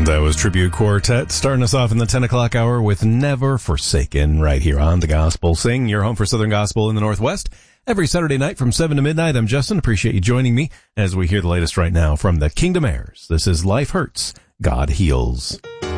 That was Tribute Quartet, starting us off in the 10 o'clock hour with Never Forsaken, right here on The Gospel Sing, your home for Southern Gospel in the Northwest. Every Saturday night from 7 to midnight, I'm Justin. Appreciate you joining me as we hear the latest right now from the Kingdom Heirs. This is Life Hurts, God Heals.